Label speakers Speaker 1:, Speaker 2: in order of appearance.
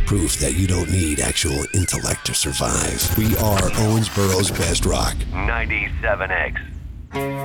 Speaker 1: Proof that you don't need actual intellect to survive. We are Owensboro's best rock.
Speaker 2: 97X.